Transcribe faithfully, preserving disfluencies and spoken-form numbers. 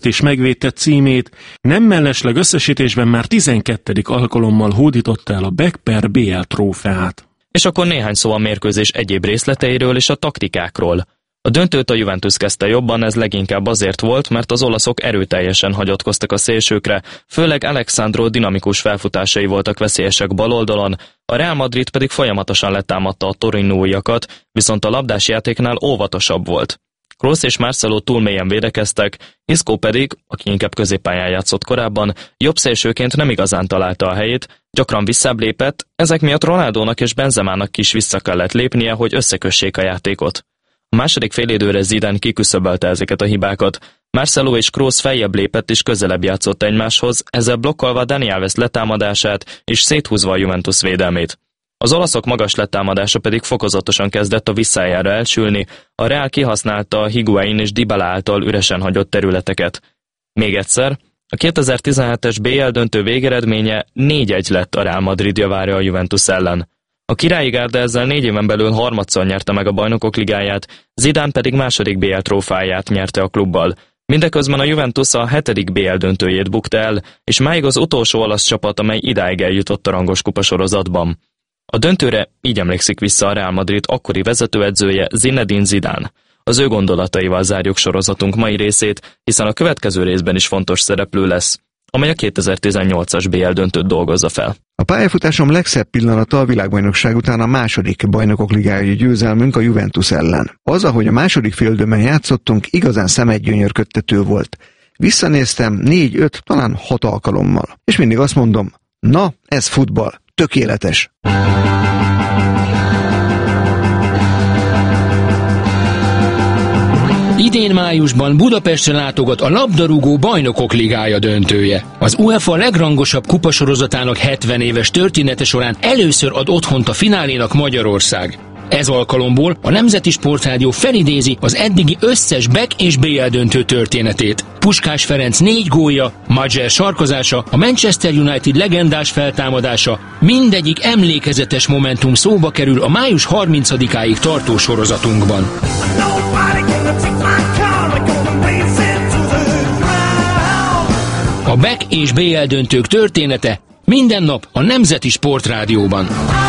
és megvédte címét, nem mellesleg összesítésben már tizenkettedik alkalommal hódította el a Beck per bé el trófeát. És akkor néhány szó a mérkőzés egyéb részleteiről és a taktikákról. A döntőt a Juventus kezdte jobban, ez leginkább azért volt, mert az olaszok erőteljesen hagyatkoztak a szélsőkre, főleg Alexandro dinamikus felfutásai voltak veszélyesek bal oldalon, a Real Madrid pedig folyamatosan letámadta a torinóiakat, viszont a labdás játéknál óvatosabb volt. Kroos és Marcelo túl mélyen védekeztek, Isco pedig, aki inkább középpályán játszott korábban, jobb szélsőként nem igazán találta a helyét, gyakran visszább lépett, ezek miatt Ronaldónak és Benzemának is vissza kellett lépnie, hogy összekössék a játékot. A második félidőre Zidane kiküszöbölte ezeket a hibákat. Marcelo és Kroos feljebb lépett és közelebb játszott egymáshoz, ezzel blokkolva Dani Alves letámadását és széthúzva a Juventus védelmét. Az olaszok magas letámadása pedig fokozatosan kezdett a visszájára elsülni, a Real kihasználta a Higuain és Dybala által üresen hagyott területeket. Még egyszer, a kétezer-tizenhetes bé el döntő végeredménye négy egy lett a Real Madrid javára a Juventus ellen. A királyi gárda ezzel négy éven belül harmadszor nyerte meg a Bajnokok Ligáját, Zidane pedig második bé el trófáját nyerte a klubbal. Mindeközben a Juventus a hetedik bé el döntőjét bukta el, és máig az utolsó olasz csapat, amely idáig eljutott a rangos kupasorozatban. A döntőre így emlékszik vissza a Real Madrid akkori vezetőedzője Zinedine Zidane. Az ő gondolataival zárjuk sorozatunk mai részét, hiszen a következő részben is fontos szereplő lesz, amely a kétezer-tizennyolcas bé el döntőt dolgozza fel. A pályafutásom legszebb pillanata a világbajnokság után a második Bajnokok Ligája győzelmünk a Juventus ellen. Az, ahogy a második féldőben játszottunk, igazán szemedgyönyörködtető volt. Visszanéztem négy-öt, talán hat alkalommal. És mindig azt mondom, na, ez futball, tökéletes. Idén májusban Budapestre látogat a labdarúgó Bajnokok Ligája döntője. Az UEFA legrangosabb kupasorozatának hetven éves története során először ad otthont a finálénak Magyarország. Ez alkalomból a Nemzeti Sportrádió felidézi az eddigi összes Beck és bé el döntő történetét. Puskás Ferenc négy gólja, Majer sarkozása, a Manchester United legendás feltámadása, mindegyik emlékezetes momentum szóba kerül a május harmincadikáig tartó sorozatunkban. A Beck és bé el döntők története minden nap a Nemzeti Sportrádióban.